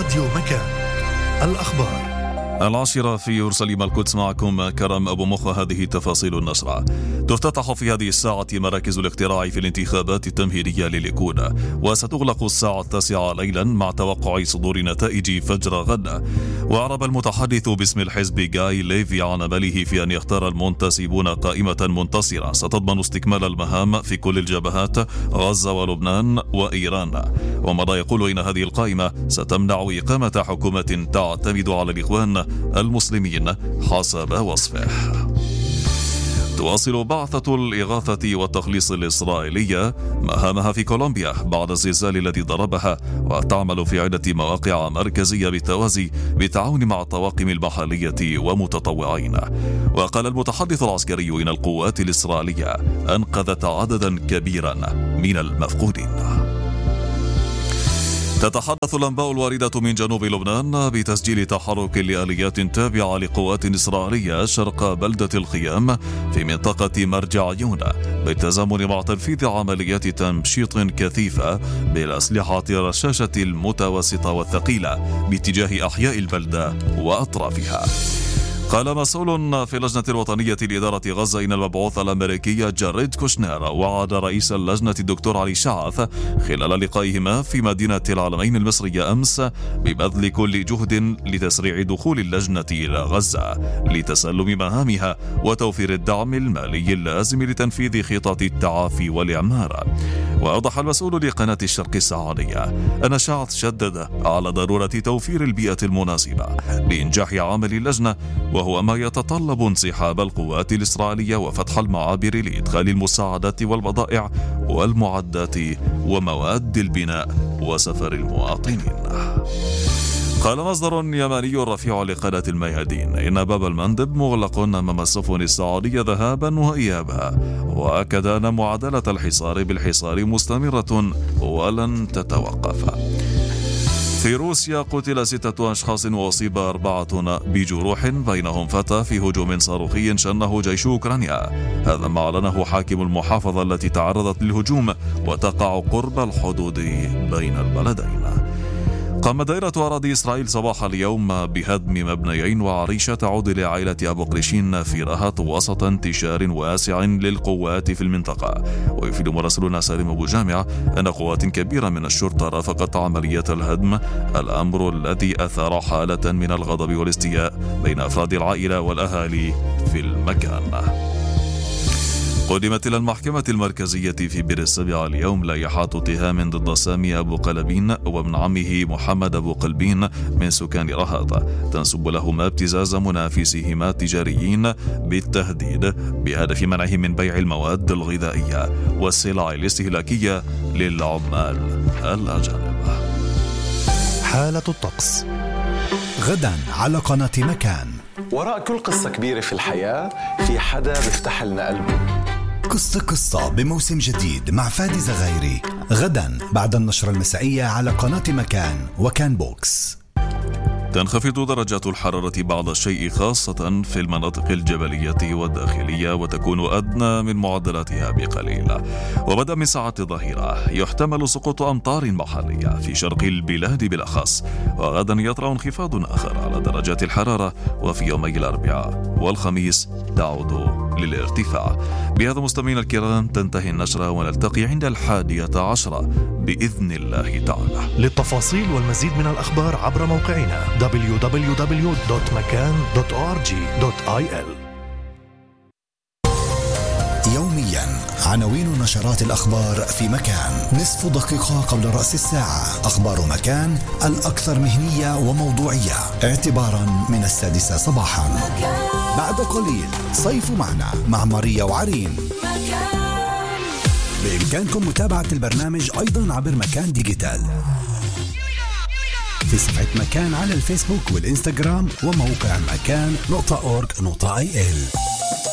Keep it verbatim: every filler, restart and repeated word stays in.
راديو مكان. الأخبار العاشرة في يورشليم القدس، معكم كرم أبو مخ. هذه تفاصيل النشرة. تفتتح في هذه الساعة مراكز الاقتراع في الانتخابات التمهيدية لليكود، وستغلق الساعة التاسعة ليلا مع توقع صدور نتائج فجر غد. وأعرب المتحدث باسم الحزب جاي ليفي عن أمله في أن يختار المنتسبون قائمة منتصرة ستضمن استكمال المهام في كل الجبهات، غزة ولبنان وإيران. ومضى يقول إن هذه القائمة ستمنع إقامة حكومة تعتمد على الإخوان المسلمين حسب وصفه. تواصل بعثة الإغاثة والتخليص الإسرائيلية مهامها في كولومبيا بعد الزلزال الذي ضربها، وتعمل في عدة مواقع مركزية بالتوازي بالتعاون مع الطواقم المحلية ومتطوعين. وقال المتحدث العسكري إن القوات الإسرائيلية أنقذت عددا كبيرا من المفقودين. تتحدث الأنباء الواردة من جنوب لبنان بتسجيل تحرك لآليات تابعة لقوات إسرائيلية شرق بلدة الخيام في منطقة مرجع يونا، بالتزامن مع تنفيذ عمليات تمشيط كثيفة بالأسلحة الرشاشة المتوسطة والثقيلة باتجاه أحياء البلدة وأطرافها. قال مسؤول في اللجنة الوطنية لإدارة غزة إن المبعوث الأمريكي جاريد كوشنير وعد رئيس اللجنة الدكتور علي شعث خلال لقائهما في مدينة العلمين المصرية أمس ببذل كل جهد لتسريع دخول اللجنة إلى غزة لتسلم مهامها وتوفير الدعم المالي اللازم لتنفيذ خطط التعافي والإعمار. وأوضح المسؤول لقناة الشرق السعودية أن شعث شدد على ضرورة توفير البيئة المناسبة لإنجاح عمل اللجنة، وهو ما يتطلب انسحاب القوات الإسرائيلية وفتح المعابر لإدخال المساعدات والبضائع والمعدات ومواد البناء وسفر المواطنين. قال مصدر يمني رفيع لقناة الميادين إن باب المندب مغلق أمام السفن السعودية ذهابا وإيابا، وأكد أن معادلة الحصار بالحصار مستمرة ولن تتوقف. في روسيا قتل ستة أشخاص وأصيب أربعة بجروح، بينهم فتى في هجوم صاروخي شنه جيش أوكرانيا. هذا ما أعلنه حاكم المحافظة التي تعرضت للهجوم وتقع قرب الحدود بين البلدين. قام دائرة أراضي إسرائيل صباح اليوم بهدم مبنيين وعريشة تعود لعائلة أبو قريشين في رهط وسط انتشار واسع للقوات في المنطقة. ويفيد مراسلنا سالم أبو جامع أن قوات كبيرة من الشرطة رافقت عملية الهدم، الأمر الذي أثار حالة من الغضب والاستياء بين أفراد العائلة والأهالي في المكان. قدمت إلى المحكمة المركزية في بئر السبع اليوم لائحات اتهام ضد سامي أبو قلبين وابن عمه محمد أبو قلبين من سكان رهط، تنسب لهما ابتزاز منافسهما التجاريين بالتهديد بهدف منعهم من بيع المواد الغذائية والسلع الاستهلاكية للعمال الأجانب. حالة الطقس غدا على قناة مكان. وراء كل قصة كبيرة في الحياة في حدا بيفتح لنا قلبه. قصة قصة بموسم جديد مع فادي زغيري غدا بعد النشرة المسائية على قناة مكان وكان بوكس. تنخفض درجات الحرارة بعض الشيء خاصة في المناطق الجبلية والداخلية، وتكون أدنى من معدلاتها بقليل. وبدأ من ساعة الظهيرة يحتمل سقوط أمطار محلية في شرق البلاد بالأخص، وغدا يطرأ انخفاض آخر على درجات الحرارة، وفي يومي الأربعاء والخميس تعود للارتفاع. بهذا مستمعينا الكرام تنتهي النشرة، ونلتقي عند الحادية عشرة بإذن الله تعالى. للتفاصيل والمزيد من الأخبار عبر موقعنا دبليو دبليو دبليو دوت مكان دوت أو آر جي دوت آي إل. يوميا عناوين نشرات الأخبار في مكان، نصف دقيقة قبل رأس الساعة. أخبار مكان الأكثر مهنية وموضوعية اعتبارا من السادسة صباحا. بعد قليل صيف معنا مع ماريا وعرين. بإمكانكم متابعة البرنامج أيضا عبر مكان ديجيتال في صفحة مكان على الفيسبوك والإنستغرام وموقع مكان نقطة أورج نقطة آي إل.